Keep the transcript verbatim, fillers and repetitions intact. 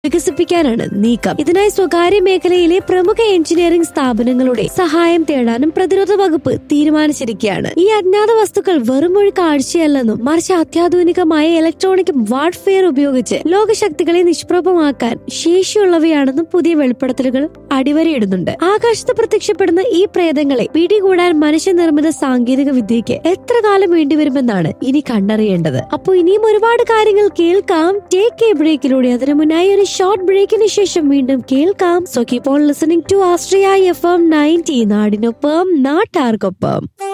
വികസിപ്പിക്കാനാണ് നീക്കം. ഇതിനായി സ്വകാര്യ മേഖലയിലെ പ്രമുഖ എഞ്ചിനീയറിംഗ് സ്ഥാപനങ്ങളുടെ സഹായം തേടാനും പ്രതിരോധ വകുപ്പ് തീരുമാനിച്ചിരിക്കുകയാണ്. ഈ അജ്ഞാത വസ്തുക്കൾ വെറും ഒരു കാഴ്ചയല്ലെന്നും മറിച്ച് അത്യാധുനികമായ ഇലക്ട്രോണിക് വാർഫെയർ ഉപയോഗിച്ച് ലോകശക്തികളെ നിഷ്പ്രഭമാക്കാൻ ശേഷിയുള്ളവയാണെന്നും പുതിയ വെളിപ്പെടുത്തലുകൾ അടിവരയിടുന്നുണ്ട്. ആകാശത്ത് പ്രത്യക്ഷപ്പെടുന്ന ഈ പ്രേതങ്ങളെ പിടികൂടാൻ മനുഷ്യനിർമ്മിത സാങ്കേതിക വിദ്യയ്ക്ക് എത്ര കാലം വേണ്ടിവരുമെന്നാണ് ഇനി കണ്ടറിയേണ്ടത്. അപ്പോൾ ഇനിയും ഒരുപാട് കാര്യങ്ങൾ കേൾക്കാം ടേക്ക് എ ബ്രേക്കിലൂടെ. അതിനു മുന്നായി ഒരു ഷോർട്ട് ബ്രേക്കിന് ശേഷം വീണ്ടും കേൾക്കാം. So keep on listening to Austria F M ninety, നാടിനൊപ്പം നാട്ടാർക്കൊപ്പം.